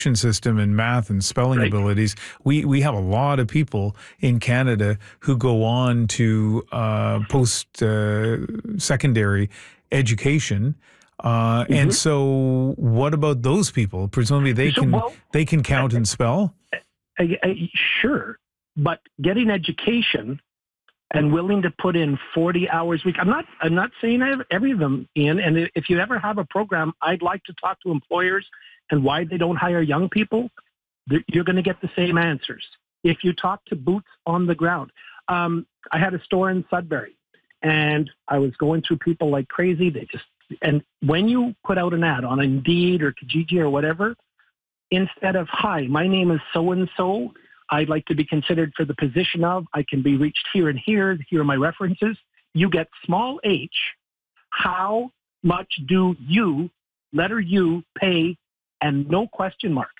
system and math and spelling abilities. We have a lot of people in Canada who go on to post-secondary education. And so what about those people? Presumably they can count and spell? Sure. But getting education and willing to put in 40 hours a week. I'm not saying I have every of them, Ian. And if you ever have a program, I'd like to talk to employers and why they don't hire young people. You're going to get the same answers. If you talk to boots on the ground. I had a store in Sudbury and I was going through people like crazy. And when you put out an ad on Indeed or Kijiji or whatever, instead of, hi, my name is so-and-so, I'd like to be considered for the position of, I can be reached here and here are my references. You get small h, how much do you, letter U, pay, and no question mark.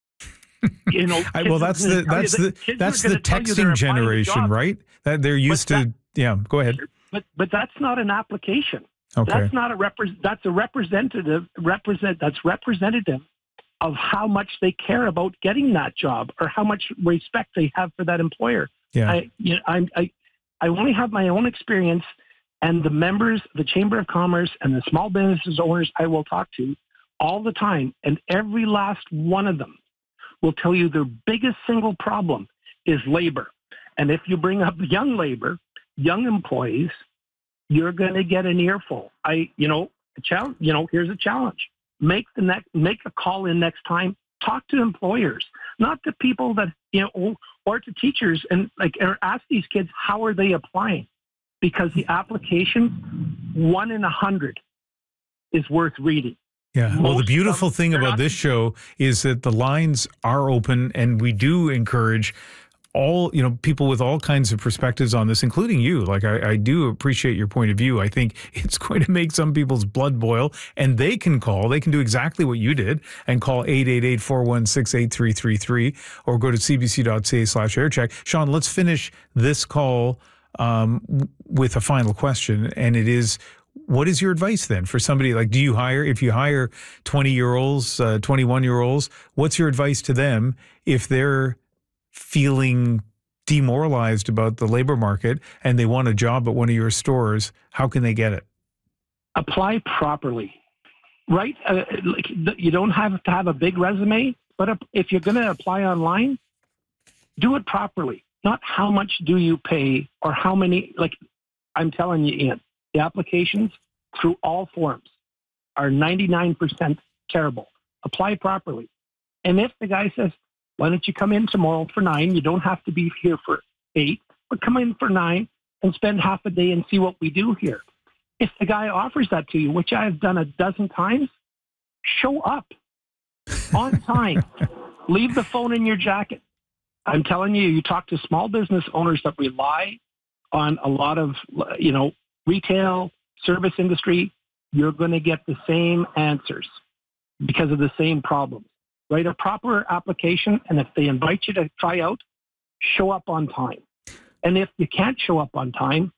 Well, that's the texting generation, right? That they're used to. Yeah, go ahead. But that's not an application. Okay. That's not that's representative of how much they care about getting that job or how much respect they have for that employer. Yeah. I only have my own experience, and the members, the Chamber of Commerce and the small business owners I will talk to all the time, and every last one of them will tell you their biggest single problem is labor. And if you bring up young labor, young employees, you're going to get an earful. Here's a challenge. Make a call in next time. Talk to employers, not to people that, or to teachers, and or ask these kids, how are they applying? Because the application, 1 in 100 is worth reading. Yeah. Well, the beautiful thing about this show is that the lines are open, and we do encourage all, people with all kinds of perspectives on this, including you. Like, I do appreciate your point of view. I think it's going to make some people's blood boil, and they can do exactly what you did and call 888-416-8333 or go to cbc.ca/aircheck. Sean, let's finish this call with a final question, and it is, what is your advice then for somebody like, if you hire 20-year-olds, 21-year-olds, what's your advice to them if they're feeling demoralized about the labor market and they want a job at one of your stores? How can they get it? Apply properly, right? You don't have to have a big resume, but if you're going to apply online, do it properly. Not how much do you pay or how many, I'm telling you, Ian, the applications through all forms are 99% terrible. Apply properly. And if the guy says, why don't you come in tomorrow for 9? You don't have to be here for 8, but come in for 9 and spend half a day and see what we do here. If the guy offers that to you, which I have done a dozen times, show up on time. Leave the phone in your jacket. I'm telling you, you talk to small business owners that rely on a lot of, retail, service industry, you're going to get the same answers because of the same problems. Write a proper application, and if they invite you to try out, show up on time. And if you can't show up on time,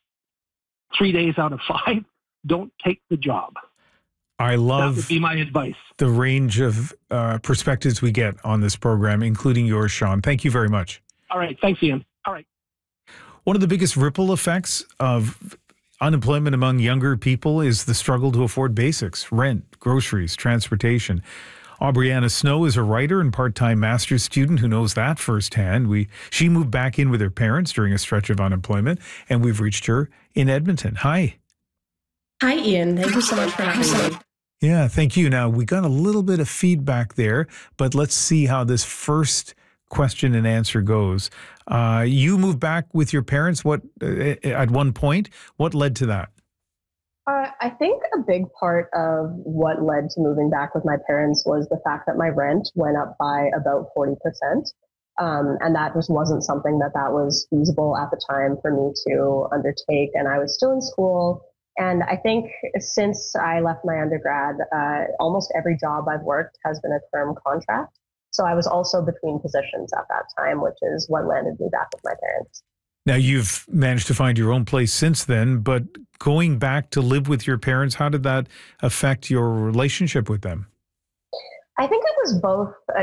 3 days out of 5, don't take the job. I love that would be my advice. The range of perspectives we get on this program, including yours, Sean. Thank you very much. All right. Thanks, Ian. All right. One of the biggest ripple effects of unemployment among younger people is the struggle to afford basics: rent, groceries, transportation. Aubriana Snow is a writer and part-time master's student who knows that firsthand. She moved back in with her parents during a stretch of unemployment, and we've reached her in Edmonton. Hi. Hi, Ian. Thank you so much for having me. Yeah, thank you. Now, we got a little bit of feedback there, but let's see how this first question and answer goes. You moved back with your parents at one point. What led to that? I think a big part of what led to moving back with my parents was the fact that my rent went up by about 40%. And that just wasn't something that was feasible at the time for me to undertake. And I was still in school. And I think since I left my undergrad, almost every job I've worked has been a term contract. So I was also between positions at that time, which is what landed me back with my parents. Now, you've managed to find your own place since then, but going back to live with your parents, how did that affect your relationship with them? I think it was both a